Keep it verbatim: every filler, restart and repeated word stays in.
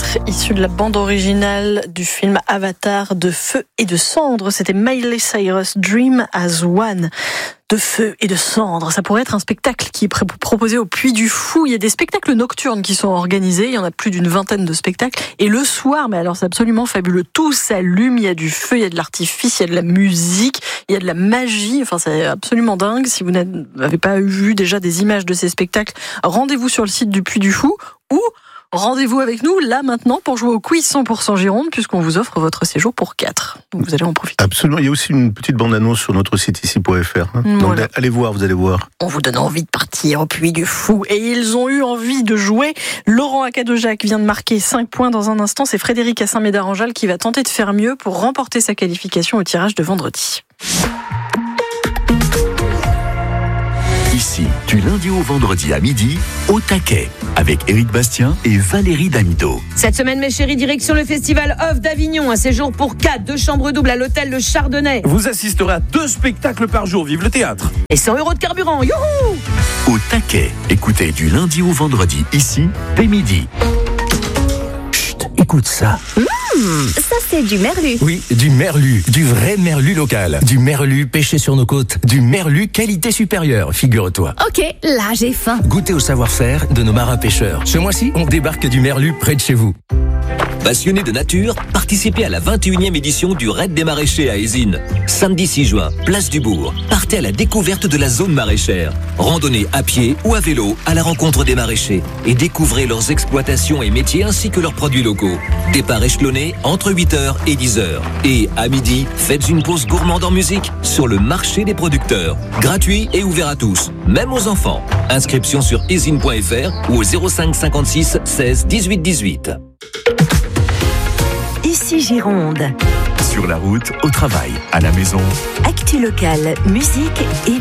titre issu de la bande originale du film Avatar de Feu et de Cendres. C'était Miley Cyrus, Dream as One. De feu et de cendres. Ça pourrait être un spectacle qui est proposé au Puy du Fou. Il y a des spectacles nocturnes qui sont organisés. Il y en a plus d'une vingtaine de spectacles. Et le soir, mais alors c'est absolument fabuleux. Tout s'allume. Il y a du feu, il y a de l'artifice, il y a de la musique, il y a de la magie. Enfin, c'est absolument dingue. Si vous n'avez pas vu déjà des images de ces spectacles, rendez-vous sur le site du Puy du Fou ou rendez-vous avec nous, là, maintenant, pour jouer au quiz cent pour cent Gironde, puisqu'on vous offre votre séjour pour quatre. Donc, vous allez en profiter. Absolument. Il y a aussi une petite bande-annonce sur notre site ici point f r. Hein. Voilà. Donc, allez voir, vous allez voir. On vous donne envie de partir au Puy du Fou. Et ils ont eu envie de jouer. Laurent Acadojac vient de marquer cinq points dans un instant. C'est Frédéric à Saint-Médard-en-Jalles qui va tenter de faire mieux pour remporter sa qualification au tirage de vendredi. Ici, du lundi au vendredi à midi, au taquet, avec Éric Bastien et Valérie Damido. Cette semaine, mes chéris, direction le festival Off d'Avignon. Un séjour pour quatre, deux chambres doubles à l'hôtel Le Chardonnay. Vous assisterez à deux spectacles par jour. Vive le théâtre. Et cent euros de carburant. Youhou! Au taquet, écoutez du lundi au vendredi, ici, dès midi. Chut, écoute ça. Mmh, ça c'est du merlu. Oui, du merlu, du vrai merlu local. Du merlu pêché sur nos côtes. Du merlu qualité supérieure, figure-toi. Ok, là j'ai faim. Goûtez au savoir-faire de nos marins pêcheurs. Ce mois-ci, on débarque du merlu près de chez vous. Passionnés de nature, participez à la vingt et unième édition du Raid des Maraîchers à Ézines. Samedi six juin, place du Bourg. Partez à la découverte de la zone maraîchère. Randonnez à pied ou à vélo à la rencontre des maraîchers et découvrez leurs exploitations et métiers ainsi que leurs produits locaux. Départ échelonné entre huit heures et dix heures. Et à midi, faites une pause gourmande en musique sur le marché des producteurs. Gratuit et ouvert à tous, même aux enfants. Inscription sur ezine point f r ou au zéro cinq cinquante-six seize dix-huit dix-huit. Ici Gironde. Sur la route, au travail, à la maison. Actu locale, musique et